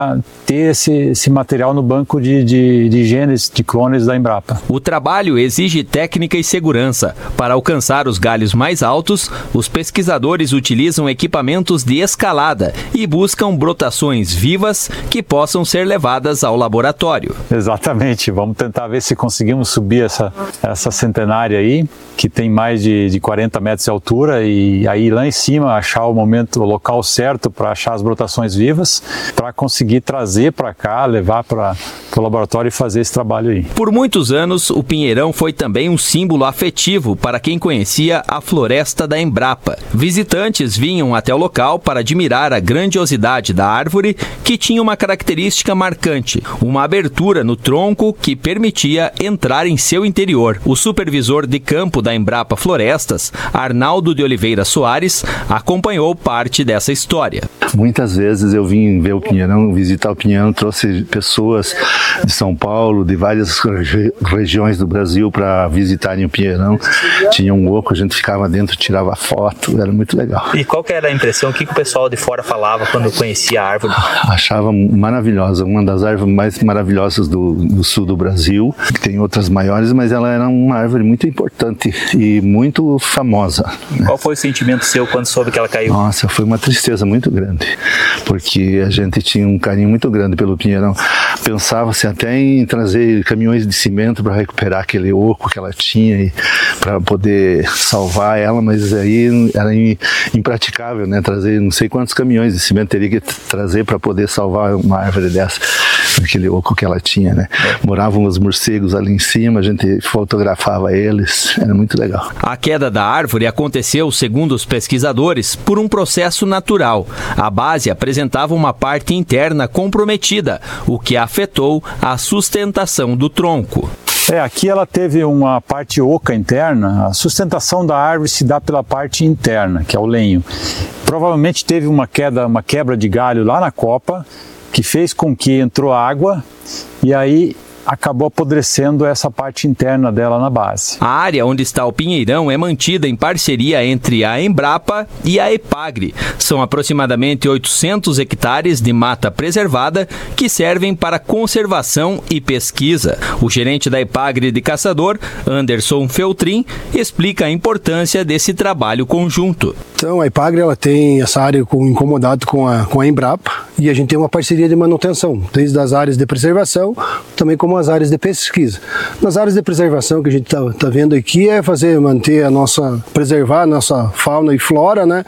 ter esse material no banco de genes, de clones da Embrapa. O trabalho exige técnica e segurança. Para alcançar os galhos mais altos, os pesquisadores utilizam equipamentos de escalada e buscam brotações vivas que possam ser levadas ao laboratório. Exatamente, vamos tentar ver se conseguimos subir essa centenária aí, que tem mais de 40 metros de altura, e aí lá em cima achar o local certo para achar as brotações vivas, para conseguir trazer para cá, levar para o laboratório e fazer esse trabalho aí. Por muitos anos, o pinheirão foi também um símbolo afetivo para quem conhecia a floresta da Embrapa. Visitantes vinham até o local para admirar a grandiosidade da árvore, que tinha uma característica marcante, uma abertura no tronco que permitia entrar em seu interior. O supervisor de campo da Embrapa Florestas, Arnaldo de Oliveira Soares, acompanhou parte dessa história. Muitas vezes eu vim ver o pinheirão, visitar o pinheirão, trouxe pessoas de São Paulo, de várias regiões do Brasil para visitarem o pinheirão. Tinha um oco, a gente ficava dentro, tirava foto, era muito legal. E qual que era a impressão, o que o pessoal de fora falava quando conhecia a árvore? Achava maravilhosa, uma das árvores mais maravilhosas do sul do Brasil. Tem outras maiores, mas ela era uma árvore muito importante e muito famosa. Qual foi o sentimento seu quando soube que ela caiu? Nossa, foi uma tristeza muito grande, porque a gente tinha um carinho muito grande pelo pinheirão. Pensava-se até em trazer caminhões de cimento para recuperar aquele oco que ela tinha e para poder salvar ela, mas aí era impraticável, né? Trazer não sei quantos caminhões de cimento teria que trazer para poder salvar uma árvore dessa, aquele oco que ela tinha, né? Moravam os morcegos ali em cima, a gente fotografava eles, era muito legal. A queda da árvore aconteceu, segundo os pesquisadores, por um processo natural. A base apresentava uma parte interna comprometida, o que afetou a sustentação do tronco. Aqui ela teve uma parte oca interna. A sustentação da árvore se dá pela parte interna, que é o lenho. Provavelmente teve uma quebra de galho lá na copa, que fez com que entrou água e aí acabou apodrecendo essa parte interna dela na base. A área onde está o pinheirão é mantida em parceria entre a Embrapa e a EPAGRE. São aproximadamente 800 hectares de mata preservada que servem para conservação e pesquisa. O gerente da EPAGRE de Caçador, Anderson Feltrin, explica a importância desse trabalho conjunto. Então, a EPAGRE ela tem essa área incomodado com a Embrapa e a gente tem uma parceria de manutenção, desde as áreas de preservação, também como as áreas de pesquisa. Nas áreas de preservação que a gente tá vendo aqui é preservar a nossa fauna e flora, né?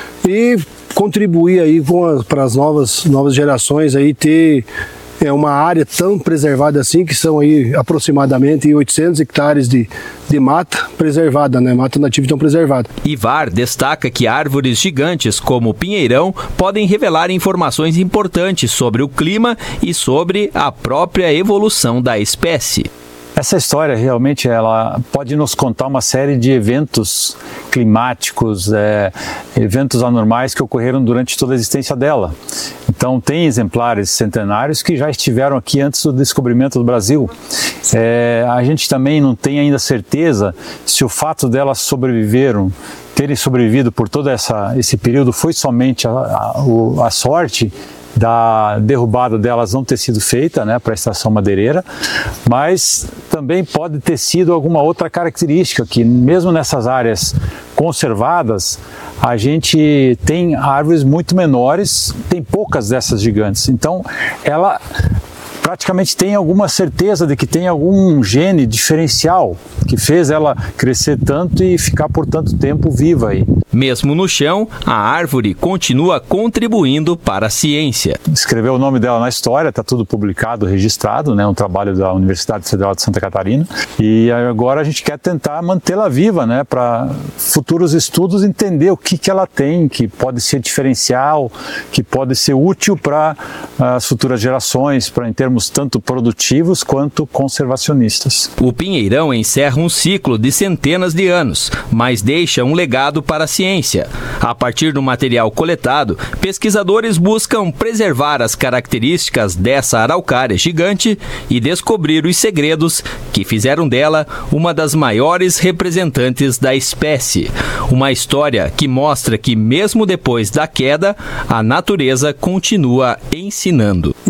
E contribuir aí para as novas gerações aí ter uma área tão preservada assim, que são aí aproximadamente 800 hectares de mata preservada, né? Mata nativa então preservada. Ivar destaca que árvores gigantes como o pinheirão podem revelar informações importantes sobre o clima e sobre a própria evolução da espécie. Essa história realmente ela pode nos contar uma série de eventos climáticos, eventos anormais que ocorreram durante toda a existência dela. Então tem exemplares centenários que já estiveram aqui antes do descobrimento do Brasil. A gente também não tem ainda certeza se o fato delas terem sobrevivido por todo esse período foi somente a sorte da derrubada delas não ter sido feita, né, para a extração madeireira, mas também pode ter sido alguma outra característica que mesmo nessas áreas conservadas a gente tem árvores muito menores, tem poucas dessas gigantes, então ela praticamente tem alguma certeza de que tem algum gene diferencial que fez ela crescer tanto e ficar por tanto tempo viva aí. Mesmo no chão, a árvore continua contribuindo para a ciência. Escreveu o nome dela na história, está tudo publicado, registrado, né? Um trabalho da Universidade Federal de Santa Catarina. E agora a gente quer tentar mantê-la viva, né? Para futuros estudos entender o que ela tem, que pode ser diferencial, que pode ser útil para as futuras gerações, em termos tanto produtivos quanto conservacionistas. O pinheirão encerra um ciclo de centenas de anos, mas deixa um legado para a ciência. A partir do material coletado, pesquisadores buscam preservar as características dessa araucária gigante e descobrir os segredos que fizeram dela uma das maiores representantes da espécie. Uma história que mostra que, mesmo depois da queda, a natureza continua ensinando.